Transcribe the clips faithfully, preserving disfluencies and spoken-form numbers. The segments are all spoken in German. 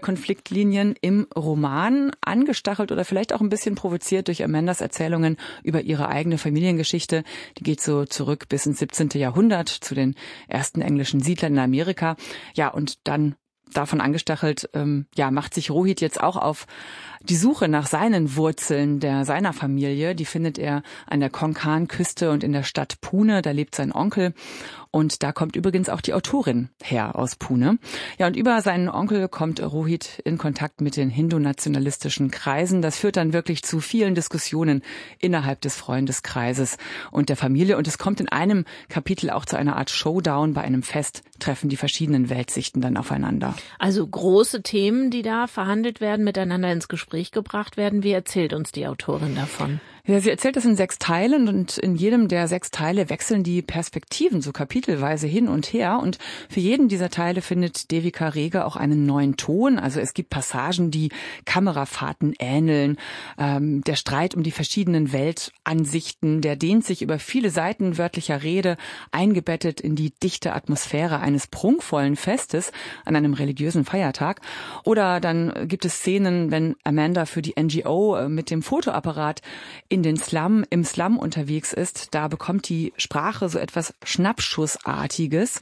Konfliktlinien im Roman, angestachelt oder vielleicht auch ein bisschen provoziert durch Amandas Erzählungen über ihre eigene Familiengeschichte. Die geht so zurück bis ins siebzehnten Jahrhundert zu den ersten englischen Siedlern in Amerika. Ja, und dann davon angestachelt, ähm, ja, macht sich Rohit jetzt auch auf die Suche nach seinen Wurzeln, der seiner Familie. Die findet er an der Konkan-Küste und in der Stadt Pune. Da lebt sein Onkel. Und da kommt übrigens auch die Autorin her aus Pune. Ja, und über seinen Onkel kommt Rohit in Kontakt mit den hindu-nationalistischen Kreisen. Das führt dann wirklich zu vielen Diskussionen innerhalb des Freundeskreises und der Familie. Und es kommt in einem Kapitel auch zu einer Art Showdown. Bei einem Fest treffen die verschiedenen Weltsichten dann aufeinander. Also große Themen, die da verhandelt werden, miteinander ins Gespräch gebracht werden. Wie erzählt uns die Autorin davon? Ja, sie erzählt das in sechs Teilen und in jedem der sechs Teile wechseln die Perspektiven so kapitelweise hin und her und für jeden dieser Teile findet Devika Rege auch einen neuen Ton. Also es gibt Passagen, die Kamerafahrten ähneln. Ähm, der Streit um die verschiedenen Weltansichten, der dehnt sich über viele Seiten wörtlicher Rede, eingebettet in die dichte Atmosphäre eines prunkvollen Festes an einem religiösen Feiertag. Oder dann gibt es Szenen, wenn Amanda für die N G O mit dem Fotoapparat in den Slum, im Slum unterwegs ist, da bekommt die Sprache so etwas Schnappschussartiges.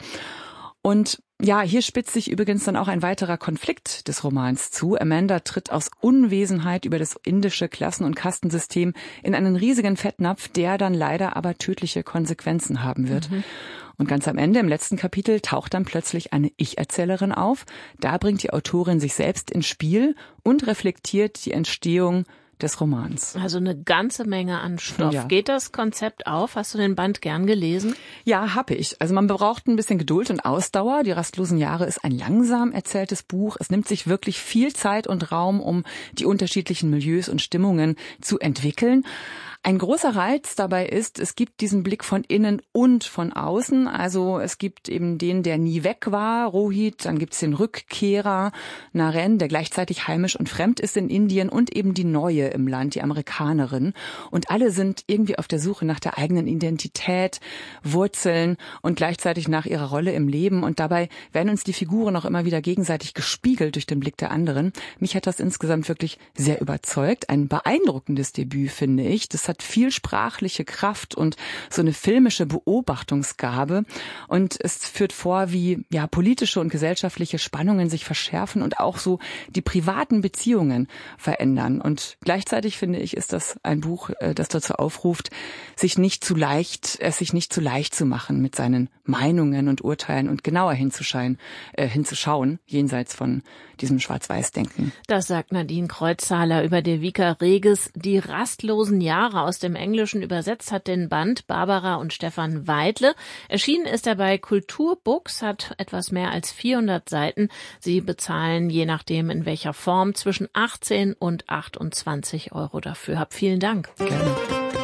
Und ja, hier spitzt sich übrigens dann auch ein weiterer Konflikt des Romans zu. Amanda tritt aus Unwesenheit über das indische Klassen- und Kastensystem in einen riesigen Fettnapf, der dann leider aber tödliche Konsequenzen haben wird. Mhm. Und ganz am Ende, im letzten Kapitel, taucht dann plötzlich eine Ich-Erzählerin auf. Da bringt die Autorin sich selbst ins Spiel und reflektiert die Entstehung des Romans. Also eine ganze Menge an Stoff. Ja. Geht das Konzept auf? Hast du den Band gern gelesen? Ja, habe ich. Also man braucht ein bisschen Geduld und Ausdauer. Die rastlosen Jahre ist ein langsam erzähltes Buch. Es nimmt sich wirklich viel Zeit und Raum, um die unterschiedlichen Milieus und Stimmungen zu entwickeln. Ein großer Reiz dabei ist, es gibt diesen Blick von innen und von außen. Also es gibt eben den, der nie weg war, Rohit, dann gibt es den Rückkehrer, Naren, der gleichzeitig heimisch und fremd ist in Indien und eben die Neue im Land, die Amerikanerin. Und alle sind irgendwie auf der Suche nach der eigenen Identität, Wurzeln und gleichzeitig nach ihrer Rolle im Leben. Und dabei werden uns die Figuren auch immer wieder gegenseitig gespiegelt durch den Blick der anderen. Mich hat das insgesamt wirklich sehr überzeugt. Ein beeindruckendes Debüt, finde ich. Das hat viel sprachliche Kraft und so eine filmische Beobachtungsgabe. Und es führt vor, wie ja politische und gesellschaftliche Spannungen sich verschärfen und auch so die privaten Beziehungen verändern. Und gleichzeitig finde ich, ist das ein Buch, das dazu aufruft, sich nicht zu leicht, es sich nicht zu leicht zu machen mit seinen Meinungen und Urteilen und genauer hinzuschauen, äh, hinzuschauen, jenseits von diesem Schwarz-Weiß-Denken. Das sagt Nadine Kreuzhaler über Devika Reges Die rastlosen Jahre. Aus dem Englischen übersetzt hat den Band Barbara und Stefan Weidle. Erschienen ist er bei Kulturbooks, hat etwas mehr als vierhundert Seiten. Sie bezahlen je nachdem in welcher Form zwischen achtzehn und achtundzwanzig Euro dafür. Hab vielen Dank. Gerne.